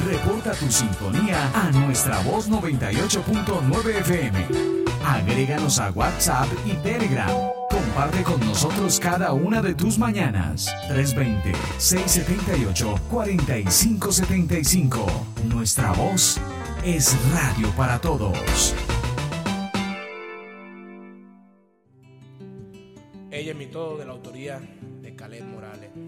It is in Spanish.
Reporta tu sintonía a nuestra voz 98.9 FM. Agréganos a WhatsApp y Telegram. Comparte con nosotros cada una de tus mañanas. 320-678-4575. Nuestra voz es radio para todos. Ella es mi todo, de la autoría de Caleb Morales.